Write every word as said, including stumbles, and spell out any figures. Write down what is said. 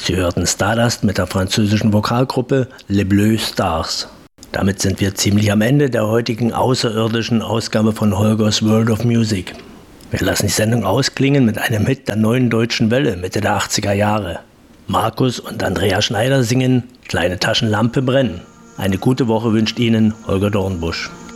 Sie hörten Stardust mit der französischen Vokalgruppe Les Bleus Stars. Damit sind wir ziemlich am Ende der heutigen außerirdischen Ausgabe von Holgers World of Music. Wir lassen die Sendung ausklingen mit einem Hit der neuen deutschen Welle Mitte der achtziger Jahre. Markus und Andrea Schneider singen Kleine Taschenlampe brennen. Eine gute Woche wünscht Ihnen Holger Dornbusch.